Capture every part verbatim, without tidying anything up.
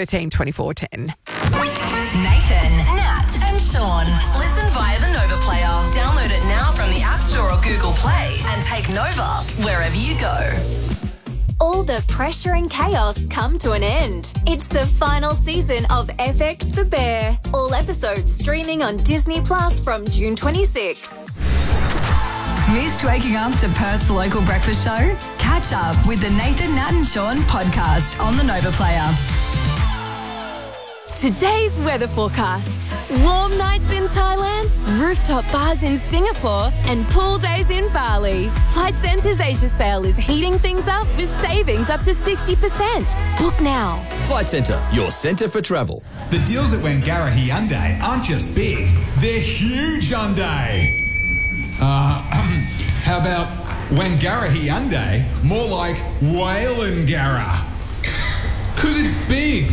thirteen twenty-four ten. Nathan, Nat and Sean. Listen via the Nova Player. Download it now from the App Store or Google Play and take Nova wherever you go. All the pressure and chaos come to an end. It's the final season of F X The Bear. All episodes streaming on Disney Plus from June twenty-sixth. Missed waking up to Perth's local breakfast show? Catch up with the Nathan, Nat and Sean podcast on the Nova Player. Today's weather forecast. Warm nights in Thailand, rooftop bars in Singapore, and pool days in Bali. Flight Centre's Asia sale is heating things up with savings up to sixty percent. Book now. Flight Centre, your centre for travel. The deals at Wangarahi Hyundai aren't just big, they're huge Hyundai. Uh, how about Wangarahi Hyundai, more like Whalengara? Because it's big.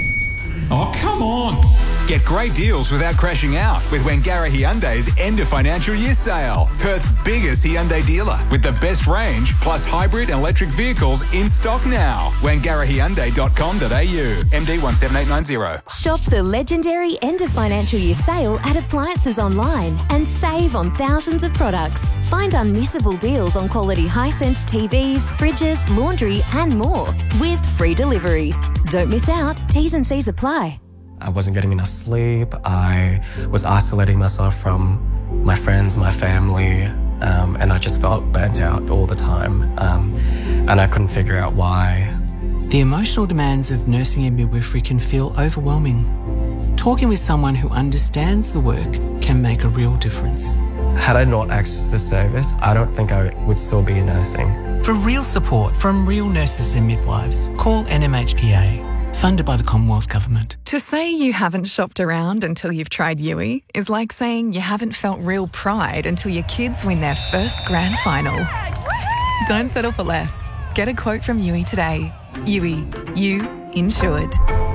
Oh, come on. Get great deals without crashing out with Wangarahi Hyundai's end of financial year sale. Perth's biggest Hyundai dealer with the best range plus hybrid and electric vehicles in stock now. wangarahi hyundai dot com dot a u. M D one seven eight nine zero. Shop the legendary end of financial year sale at Appliances Online and save on thousands of products. Find unmissable deals on quality Hisense T Vs, fridges, laundry and more with free delivery. Don't miss out. T's and C's apply. I wasn't getting enough sleep. I was isolating myself from my friends, my family, um, and I just felt burnt out all the time. Um, and I couldn't figure out why. The emotional demands of nursing and midwifery can feel overwhelming. Talking with someone who understands the work can make a real difference. Had I not accessed this service, I don't think I would still be nursing. For real support from real nurses and midwives, call N M H P A. Funded by the Commonwealth Government. To say you haven't shopped around until you've tried Yui is like saying you haven't felt real pride until your kids win their first grand final. Don't settle for less. Get a quote from Yui today. Yui, you insured.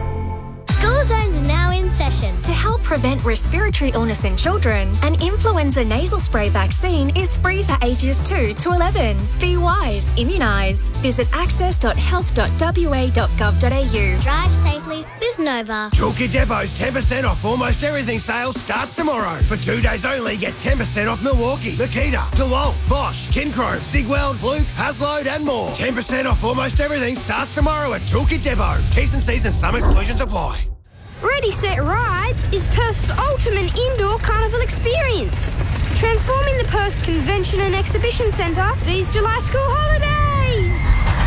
School zones are now in session. To help prevent respiratory illness in children, an influenza nasal spray vaccine is free for ages two to eleven. Be wise, immunise. Visit access dot health dot w a dot gov dot a u. Drive safely with Nova. Toolkit Depot's ten percent off almost everything sale starts tomorrow. For two days only, get ten percent off Milwaukee, Makita, DeWalt, Bosch, Kincro, Sigweld, Fluke, Hasload and more. ten percent off almost everything starts tomorrow at Toolkit Depot. T's and C's and some exclusions apply. Ready, Set, Ride is Perth's ultimate indoor carnival experience. Transforming the Perth Convention and Exhibition Centre these July school holidays.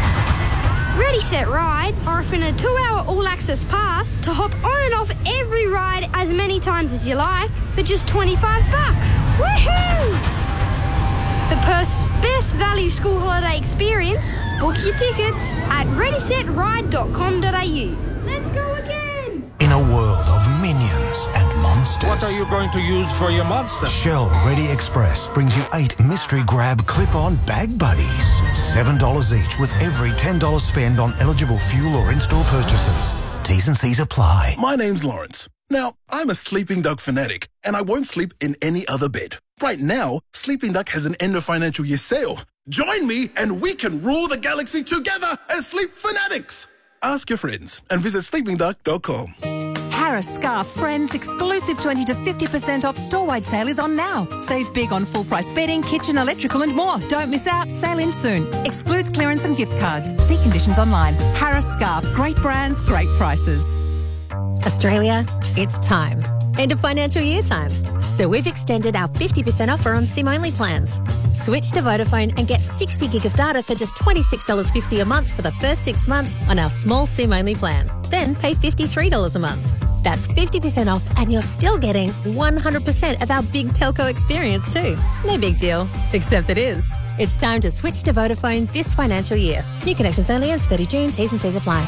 Ready, Set, Ride are offering a two-hour all-access pass to hop on and off every ride as many times as you like for just twenty-five bucks. Woohoo! The Perth's best value school holiday experience. Book your tickets at ready set ride dot com dot a u. Let's go again! In a world of minions and monsters. What are you going to use for your monster? Shell Ready Express brings you eight mystery grab clip-on bag buddies. seven dollars each with every ten dollars spend on eligible fuel or in-store purchases. T's and C's apply. My name's Lawrence. Now, I'm a Sleeping Duck fanatic, and I won't sleep in any other bed. Right now, Sleeping Duck has an end of financial year sale. Join me and we can rule the galaxy together as Sleep Fanatics. Ask your friends and visit sleeping duck dot com. Harris Scarf Friends exclusive twenty to fifty percent off store-wide sale is on now. Save big on full-price bedding, kitchen, electrical and more. Don't miss out. Sale ends soon. Excludes clearance and gift cards. See conditions online. Harris Scarf. Great brands, great prices. Australia, it's time. End of financial year time. So we've extended our fifty percent offer on SIM-only plans. Switch to Vodafone and get sixty gig of data for just twenty-six dollars fifty a month for the first six months on our small SIM-only plan. Then pay fifty-three dollars a month. That's fifty percent off and you're still getting one hundred percent of our big telco experience too. No big deal, except it is. It's time to switch to Vodafone this financial year. New connections only ends thirty June. T's and C's apply.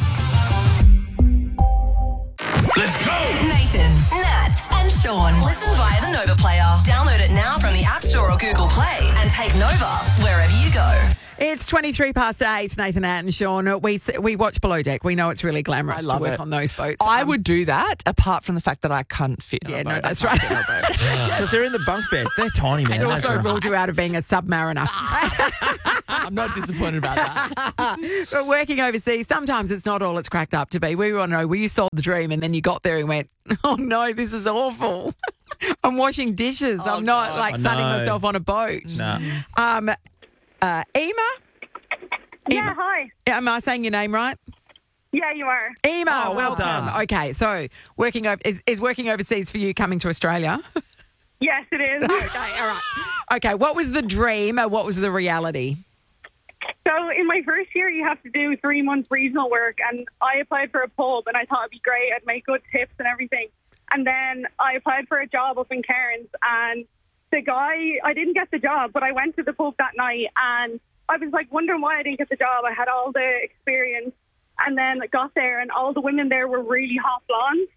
Let's go! Nathan, Nat and Sean. Listen via the Nova Player. Download it now from the App Store or Google Play and take Nova wherever you go. It's twenty-three past eight, Nathan and Sean. We we watch Below Deck. We know it's really glamorous I love to work it. on those boats. I Um, would do that, apart from the fact that I can't fit on Yeah, a no, boat. that's I can't right. get on a boat. Because they're in the bunk bed. They're tiny, man. It's That's also right. ruled you out of being a submariner. I'm not disappointed about that. But working overseas, sometimes it's not all it's cracked up to be. We want to know, were you sold the dream and then you got there and went, oh no, this is awful. I'm washing dishes. Oh, I'm not God. like I sunning know. myself on a boat. No. Um, uh, Ema? Yeah, Ema. hi. Am I saying your name right? Yeah, you are. Ema, Oh, well welcome. done. Okay, so working over, is, is working overseas for you coming to Australia? Yes, it is. Okay, all right. Okay, what was the dream and what was the reality? So in my first year, you have to do three months regional work, and I applied for a pub, and I thought it'd be great. I'd make good tips and everything. And then I applied for a job up in Cairns, and the guy, I didn't get the job, but I went to the pub that night, and I was like wondering why I didn't get the job. I had all the experience. And then I got there, and all the women there were really hot blondes.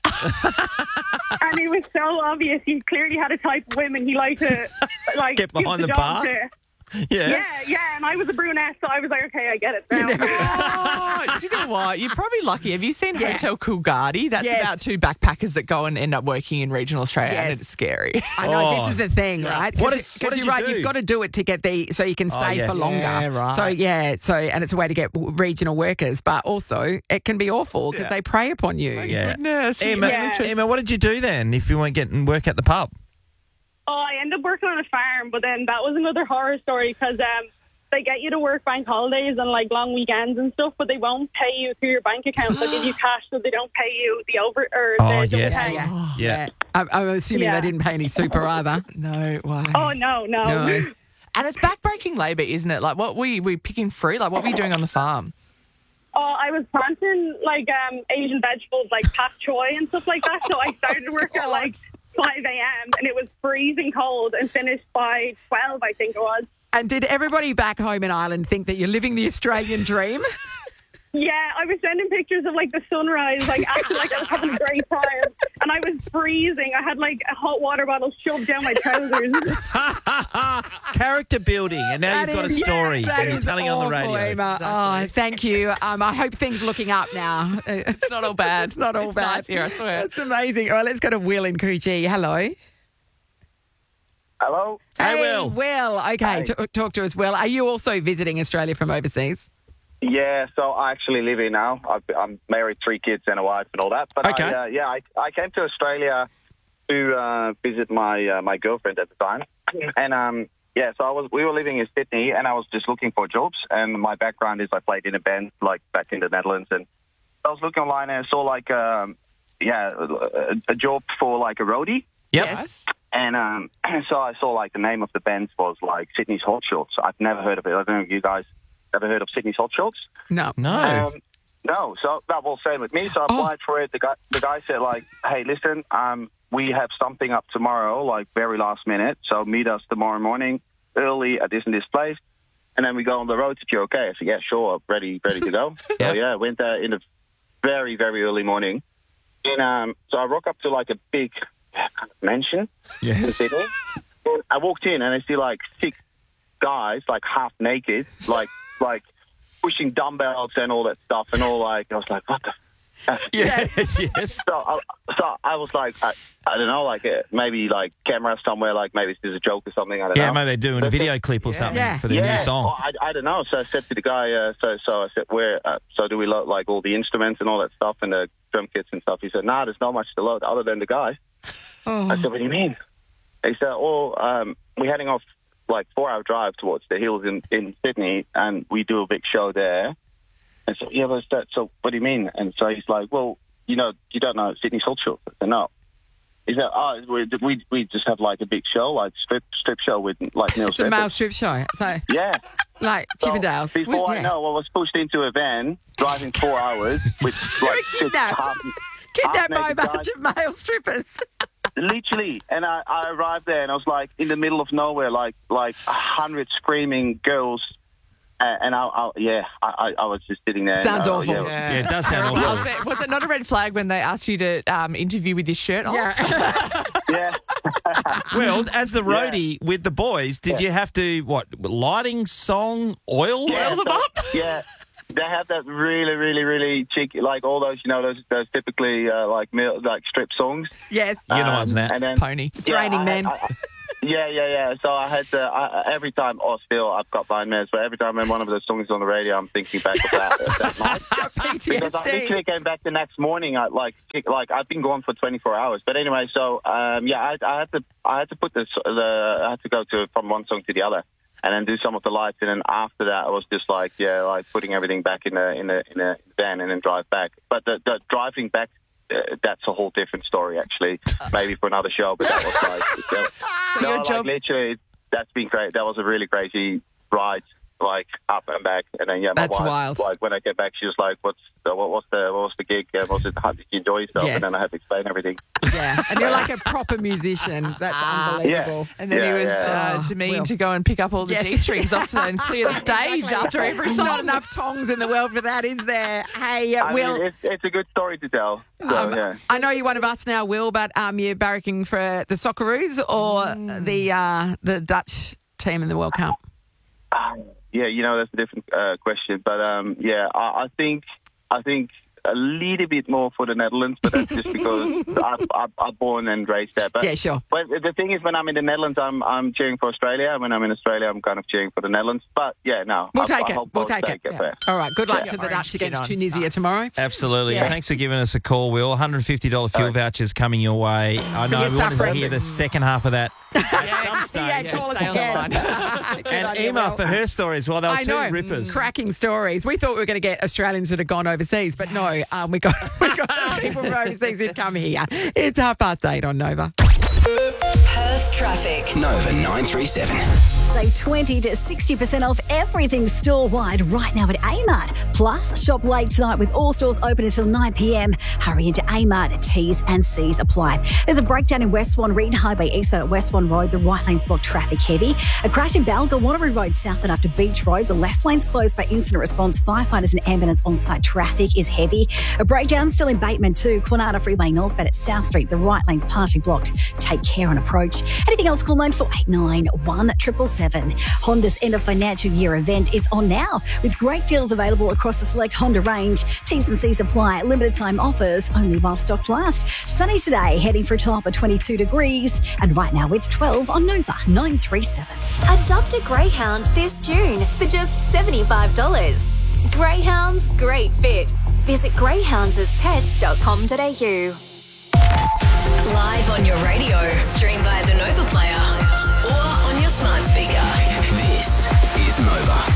And it was so obvious. He clearly had a type of women he liked to like Get behind give the job bar? to. Yeah. Yeah, yeah, and I was a brunette, so I was like, okay, I get it now. Oh, you know what? You're probably lucky. Have you seen Yeah. Hotel Coolgardie? That's Yes. about two backpackers that go and end up working in regional Australia, Yes. and it's scary. I know Oh. this is the thing, Yeah. right? What Because did- what did you're you right, do? you've got to do it to get the so you can Oh, stay yeah. for longer. Yeah, right. So yeah, so and it's a way to get w- regional workers, but also it can be awful because Yeah. they prey upon you. Yeah. Goodness. Emma, Yeah. Emma, what did you do then if you weren't getting work at the pub? Oh, I ended up working on a farm, but then that was another horror story because um, they get you to work bank holidays and like long weekends and stuff, but they won't pay you through your bank account. They'll give you cash, so they don't pay you the over or Oh, the double yes. pay. Yeah. Yeah. I'm, I'm assuming Yeah. they didn't pay any super either. No way. Oh no, no. No. And it's backbreaking labour, isn't it? Like, what were you, were you picking fruit? Like, what were you doing on the farm? Oh, I was planting like um, Asian vegetables like pak choy and stuff like that. So I started work at like five a.m. and it was freezing cold and finished by twelve, I think it was. And did everybody back home in Ireland think that you're living the Australian dream? Yeah, I was sending pictures of like the sunrise, like acting like I was having a great time, and I was freezing. I had like a hot water bottle shoved down my trousers. Character building, and now That you've got a is- story, that and you're is telling it on the awful, radio. Emma. Oh, thank you. Um, I hope things are looking up now. It's not all bad. It's not all It's bad. nice here, I swear. It's amazing. All right, let's go to Will in Coogee. Hello. Hello. Hey, Hey, Will. Will. Okay, Hey. t- talk to us, Will. Are you also visiting Australia from overseas? Yeah, so I actually live here now. I've, I'm married, three kids and a wife and all that. But Okay. I, uh, yeah, I, I came to Australia to uh, visit my uh, my girlfriend at the time, and um, yeah, so I was we were living in Sydney, and I was just looking for jobs. And my background is I played in a band like back in the Netherlands, and I was looking online and I saw like um, yeah a, a job for like a roadie. Yep. Yes. And um, so I saw like the name of the band was like Sydney's Hot Shots. I've never heard of it. I don't know if you guys ever heard of Sydney's Hot Shots. No. No. Um, no, so that was same with me. So I applied for it. The guy, the guy said like, "Hey, listen, um, we have something up tomorrow, like very last minute. So meet us tomorrow morning, early at this and this place, and then we go on the road if you're okay." I said, "Yeah, sure, ready, ready to go." So yeah, I went there in the very, very early morning, and um, so I rock up to like a big mansion in Yes. Sydney. And I walked in and I see like six guys, like half naked, like like pushing dumbbells and all that stuff, and all like I was like, what the. F-? Yeah. Yes. So, I, so I was like, I, I don't know, like uh, maybe like camera somewhere, like maybe this is a joke or something. I don't Yeah, know. maybe they're doing a video clip or something Yeah. for their yeah. new song. Oh, I, I don't know. So I said to the guy, uh, so so I said, where? Uh, so do we load like all the instruments and all that stuff and the drum kits and stuff? He said, nah, there's not much to load other than the guy. Oh. I said, what do you mean? He said, oh, um, we're heading off like four-hour drive towards the hills in, in Sydney, and we do a big show there. And so, yeah, but that, so what do you mean? And so he's like, well, you know, you don't know Sydney's Hot Shots. I said, no. He said, oh, we, we we just have like a big show, like strip strip show with like Neil It's a male Sedgwick. strip show. So, Yeah. like So Chippendales. before I Yeah. know, I was pushed into a van, driving four hours with like six kidnapped. half, Kidnapped by a half-naked bunch guys. of male strippers. Literally, and I, I arrived there, and I was like in the middle of nowhere, like like a hundred screaming girls, uh, and I, I yeah, I, I I was just sitting there. Sounds and, uh, awful. Yeah, Yeah, it does sound Was awful. it, was it not a red flag when they asked you to um, interview with your shirt off? Yeah. yeah. Well, as the roadie with the boys, did Yeah. you have to, what, lighting, song, oil? Yeah, oil them so- up? Yeah. They have that really, really, really cheeky, like all those, you know, those, those typically uh, like mil- like strip songs. Yes. You're the ones, Nat. And then, Pony. It's raining, I- man. I- I- yeah, yeah, yeah. So I had to, I, every time, oh, still, I've got blind meds, but every time when one of those songs is on the radio, I'm thinking back of that, that night. P T Because S I D. literally came back the next morning. I like, like I've been gone for twenty-four hours. But anyway, so um, yeah, I, I had to, I had to put this, the, I had to go to from one song to the other, and then do some of the lights. And then after that, I was just like, yeah, like putting everything back in the in the in the van and then drive back. But the, the driving back, uh, that's a whole different story, actually. Maybe for another show. But that was like, uh, So no, your like job- literally, that's been great. That was a really crazy ride. Like up and back, and then yeah, my That's wife, wild. like when I get back, she was like, "What's the, what, what's the what was the gig? Uh, was it how did you enjoy yourself?" Yes. And then I had to explain everything. Yeah, and you're like a proper musician. That's unbelievable. Yeah. And then he Yeah, was yeah. uh, demeaned Will. to go and pick up all the Yes. G-strings off and clear the stage Exactly. after every There's song. not enough tongs in the world for that, is there? Hey, uh, I Will. mean, it's, it's a good story to tell. So Um, yeah, I know you're one of us now, Will, but um, you're barracking for the Socceroos or Mm. the uh, the Dutch team in the World Cup? yeah, you know that's a different uh, question, but um, yeah, I, I think I think a little bit more for the Netherlands, but that's just because I, I, I'm born and raised there. But Yeah, sure. But the thing is, when I'm in the Netherlands, I'm I'm cheering for Australia. And when I'm in Australia, I'm kind of cheering for the Netherlands. But yeah, no, We'll I, take I it. hope We'll both take they it. get Yeah. there. All right. Good luck Yeah. to the Orange Dutch kit against on. Tunisia tomorrow. Absolutely. Yeah. And thanks for giving us a call, Will. one hundred fifty dollars fuel vouchers coming your way. I know your we wanted to suffering. hear the second half of that at some stage. Yeah, Yeah, call us stay on the again. line. Good And on you, Emma Will. for her story as well. They were I two know, rippers. cracking stories. We thought we were going to get Australians that had gone overseas, but no, um, we got we got people from overseas who'd come here. It's half past eight on Nova. Perth traffic. Nova nine three seven. Save twenty to sixty percent off everything store-wide right now at Amart. Plus, shop late tonight with all stores open until nine p.m. Hurry into Amart. T's and C's apply. There's a breakdown in West Swan, Reed Highway eastbound at West Swan Road. The right lane's blocked, traffic heavy. A crash in Balga, Wanneroo Road south and after Beach Road. The left lane's closed by incident response. Firefighters and ambulance on site. Traffic is heavy. A breakdown still in Bateman too. Quinana Freeway northbound at South Street. The right lane's partially blocked. Take care on approach. Anything else, call nine four eight nine one seven seven seven. Honda's end of financial year event is on now with great deals available across the select Honda range. T's and C's apply. Limited time offers only while stocks last. Sunny today, heading for a top of twenty-two degrees. And right now it's twelve on Nova nine three seven. Adopt a greyhound this June for just seventy-five dollars. Greyhounds, great fit. Visit greyhounds as pets dot com dot a u. Live on your radio. Stream via the Nova Player or on your smart speaker. This is Nova.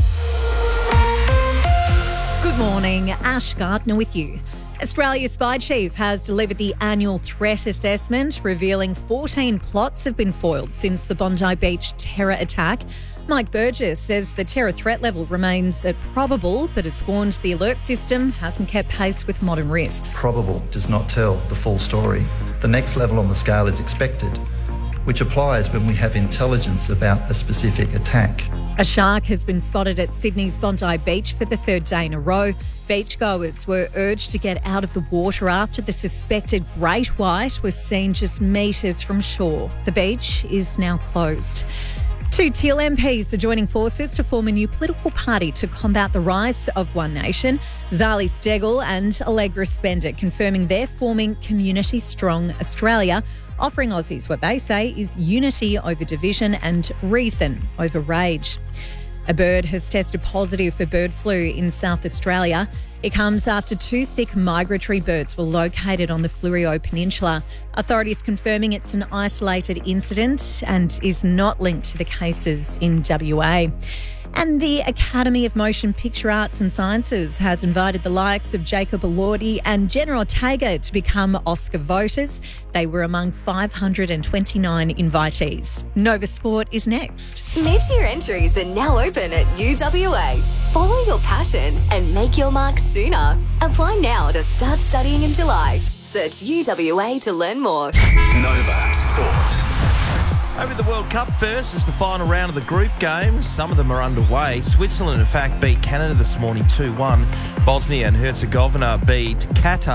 Good morning, Ash Gardner with you. Australia's spy chief has delivered the annual threat assessment, revealing fourteen plots have been foiled since the Bondi Beach terror attack. Mike Burgess says the terror threat level remains at probable, but has warned the alert system hasn't kept pace with modern risks. Probable does not tell the full story. The next level on the scale is expected, which applies when we have intelligence about a specific attack. A shark has been spotted at Sydney's Bondi Beach for the third day in a row. Beachgoers were urged to get out of the water after the suspected great white was seen just metres from shore. The beach is now closed. Two Teal M Ps are joining forces to form a new political party to combat the rise of One Nation. Zali Steggall and Allegra Spender confirming they're forming Community Strong Australia, offering Aussies what they say is unity over division and reason over rage. A bird has tested positive for bird flu in South Australia. It comes after two sick migratory birds were located on the Fleurieu Peninsula. Authorities confirming it's an isolated incident and is not linked to the cases in W A. And the Academy of Motion Picture Arts and Sciences has invited the likes of Jacob Elordi and Jenna Ortega to become Oscar voters. They were among five hundred twenty-nine invitees. Nova Sport is next. Mid-year entries are now open at U W A. Follow your passion and make your mark sooner. Apply now to start studying in July. Search U W A to learn more. Nova Sport. Over the World Cup first is the final round of the group games. Some of them are underway. Switzerland, in fact, beat Canada this morning two one. Bosnia and Herzegovina beat Qatar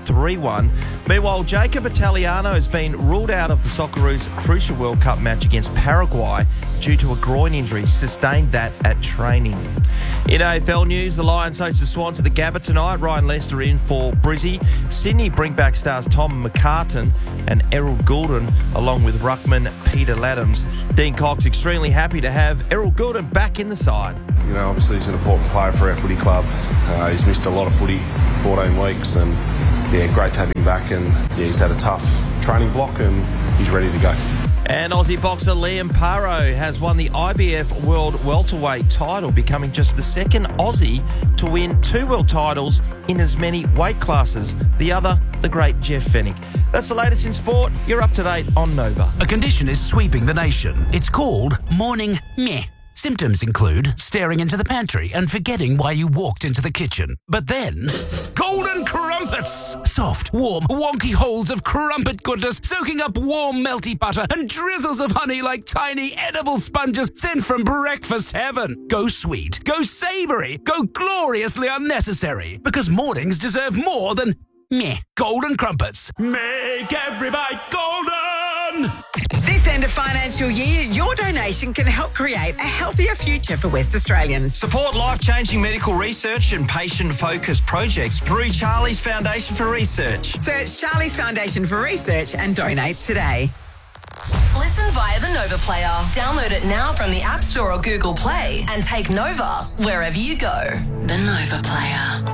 three one. Meanwhile, Jacob Italiano has been ruled out of the Socceroos' crucial World Cup match against Paraguay due to a groin injury, sustained that at training. In A F L news, the Lions host the Swans at the Gabba tonight. Ryan Lester in for Brizzy. Sydney bring back stars Tom McCartan and Errol Goulden, along with ruckman Peter Laddams. Dean Cox extremely happy to have Errol Goulden back in the side. You know, obviously he's an important player for our footy club. Uh, he's missed a lot of footy, fourteen weeks, and yeah, great to have him back. And yeah, he's had a tough training block and he's ready to go. And Aussie boxer Liam Paro has won the I B F World Welterweight title, becoming just the second Aussie to win two world titles in as many weight classes. The other, the great Jeff Fennick. That's the latest in sport. You're up to date on Nova. A condition is sweeping the nation. It's called morning meh. Symptoms include staring into the pantry and forgetting why you walked into the kitchen. But then, golden crumpets! Soft, warm, wonky holes of crumpet goodness soaking up warm, melty butter and drizzles of honey like tiny edible sponges sent from breakfast heaven. Go sweet, go savoury, go gloriously unnecessary. Because mornings deserve more than meh. Golden crumpets. Make every bite golden! This end of financial year, your donation can help create a healthier future for West Australians. Support life-changing medical research and patient-focused projects through Charlie's Foundation for Research. Search Charlie's Foundation for Research and donate today. Listen via the Nova Player. Download it now from the App Store or Google Play and take Nova wherever you go. The Nova Player.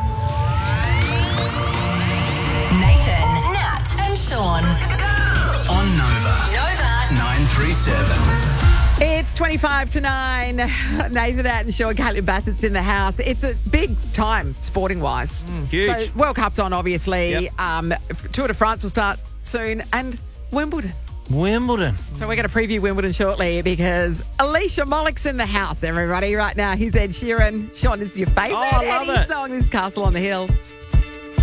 Nathan, Nat and Sean. On Nova. Nova. nine three seven. It's twenty-five to nine. Nathan, Nat and Sean, Caitlin Bassett's in the house. It's a big time sporting-wise. Mm, huge. So World Cup's on, obviously. Yep. Um, Tour de France will start soon. And Wimbledon. Wimbledon. So we're going to preview Wimbledon shortly because Alicia Mollick's in the house, everybody, right now. He's Ed Sheeran. Sean, is your favourite Oh, I love Eddie it. song, this Castle on the Hill.